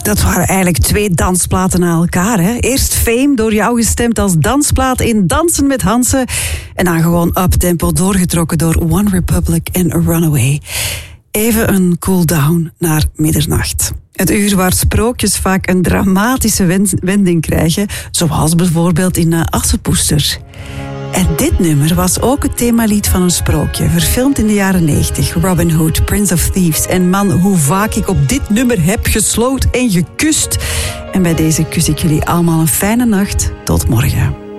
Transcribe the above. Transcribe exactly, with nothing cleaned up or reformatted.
Dat waren eigenlijk twee dansplaten na elkaar. Hè? Eerst Fame, door jou gestemd als dansplaat in Dansen met Hansen. En dan gewoon uptempo doorgetrokken door One Republic en Runaway. Even een cool-down naar middernacht. Het uur waar sprookjes vaak een dramatische wending krijgen. Zoals bijvoorbeeld in uh, Assepoester. En dit nummer was ook het themalied van een sprookje, verfilmd in de jaren negentig. Robin Hood, Prince of Thieves. En man, hoe vaak ik op dit nummer heb gesloot en gekust. En bij deze kus ik jullie allemaal een fijne nacht. Tot morgen.